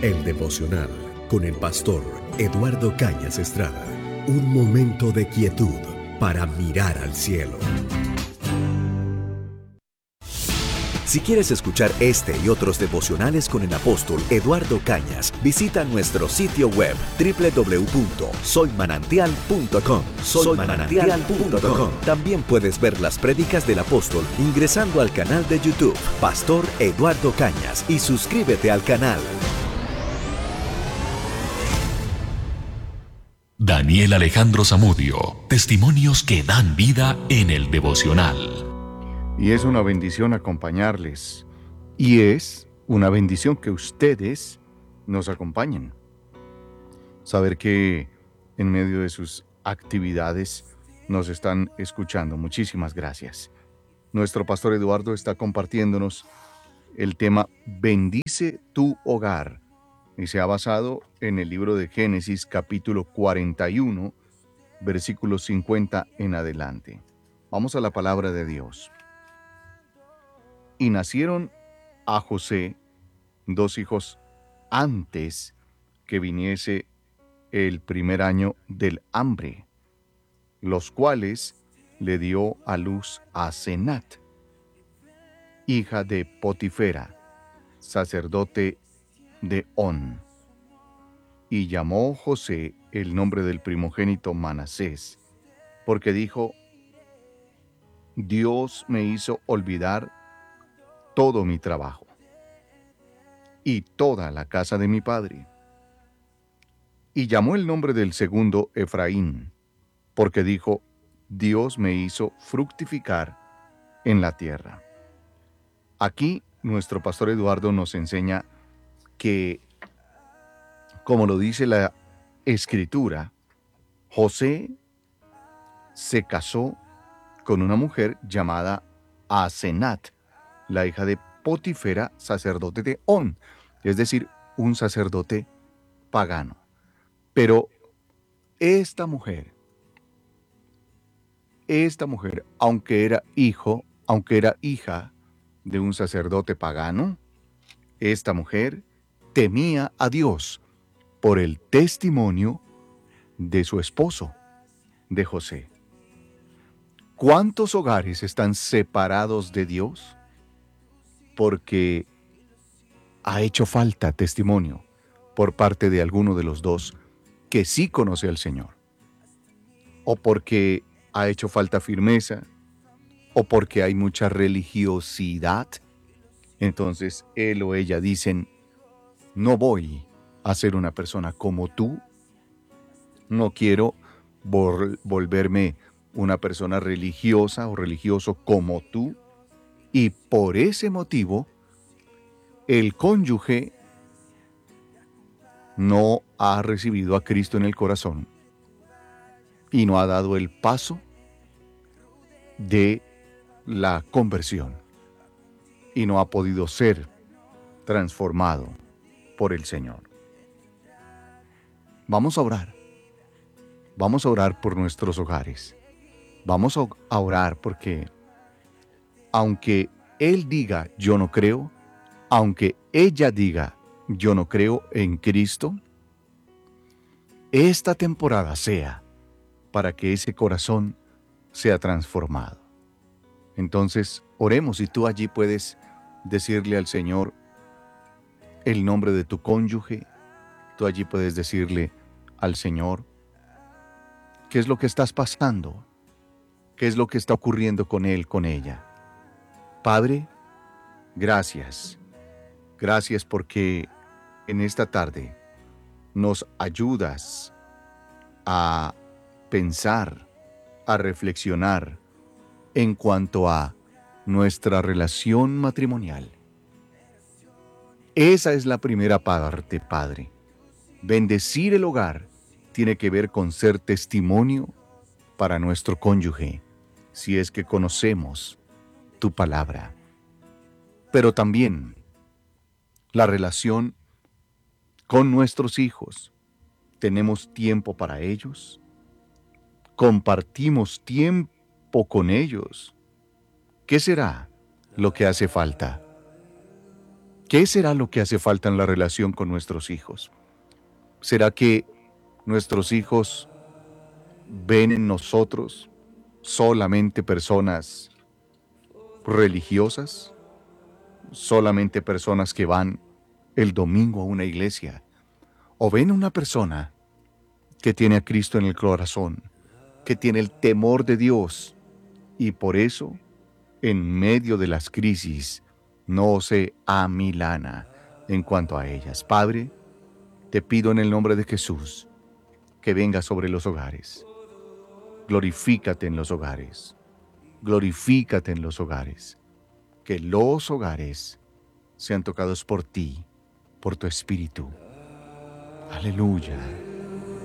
El devocional con el pastor Eduardo Cañas Estrada. Un momento de quietud para mirar al cielo. Si quieres escuchar este y otros devocionales con el apóstol Eduardo Cañas, visita nuestro sitio web www.soymanantial.com. Soymanantial.com. También puedes ver las prédicas del apóstol ingresando al canal de YouTube Pastor Eduardo Cañas y suscríbete al canal. Daniel Alejandro Zamudio, testimonios que dan vida en el devocional. Y es una bendición acompañarles. Y es una bendición que ustedes nos acompañen. Saber que en medio de sus actividades nos están escuchando. Muchísimas gracias. Nuestro pastor Eduardo está compartiéndonos el tema Bendice tu hogar. Y se ha basado en el libro de Génesis, capítulo 41, versículos 50 en adelante. Vamos a la palabra de Dios. Y nacieron a José 2 hijos antes que viniese el primer año del hambre, los cuales le dio a luz a Senat, hija de Potifera, sacerdote de On. Y llamó José el nombre del primogénito Manasés, porque dijo: Dios me hizo olvidar todo mi trabajo y toda la casa de mi padre. Y llamó el nombre del segundo Efraín, porque dijo: Dios me hizo fructificar en la tierra. Aquí nuestro pastor Eduardo nos enseña que, como lo dice la Escritura, José se casó con una mujer llamada Asenat, la hija de Potifera, sacerdote de On, es decir, un sacerdote pagano. Pero esta mujer, aunque era hija de un sacerdote pagano, esta mujer temía a Dios por el testimonio de su esposo, de José. ¿Cuántos hogares están separados de Dios? Porque ha hecho falta testimonio por parte de alguno de los dos que sí conoce al Señor. O porque ha hecho falta firmeza, o porque hay mucha religiosidad. Entonces él o ella dicen: no voy a ser una persona como tú, no quiero volverme una persona religiosa o religioso como tú, y por ese motivo el cónyuge no ha recibido a Cristo en el corazón y no ha dado el paso de la conversión y no ha podido ser transformado por el Señor. Vamos a orar por nuestros hogares. Vamos a orar porque aunque él diga yo no creo, aunque ella diga yo no creo en Cristo, esta temporada sea para que ese corazón sea transformado. Entonces oremos, y tú allí puedes decirle al Señor el nombre de tu cónyuge. Tú allí puedes decirle al Señor qué es lo que estás pasando, qué es lo que está ocurriendo con él, con ella. Padre, gracias. Gracias porque en esta tarde nos ayudas a pensar, a reflexionar en cuanto a nuestra relación matrimonial. Esa es la primera parte, Padre. Bendecir el hogar tiene que ver con ser testimonio para nuestro cónyuge, si es que conocemos tu palabra. Pero también la relación con nuestros hijos. ¿Tenemos tiempo para ellos? ¿Compartimos tiempo con ellos? ¿Qué será lo que hace falta? ¿Qué será lo que hace falta en la relación con nuestros hijos? ¿Será que nuestros hijos ven en nosotros solamente personas religiosas? ¿Solamente personas que van el domingo a una iglesia? ¿O ven una persona que tiene a Cristo en el corazón, que tiene el temor de Dios y por eso, en medio de las crisis, no se amilana en cuanto a ellas? Padre, te pido en el nombre de Jesús que venga sobre los hogares. Glorifícate en los hogares. Glorifícate en los hogares. Que los hogares sean tocados por ti, por tu Espíritu. Aleluya.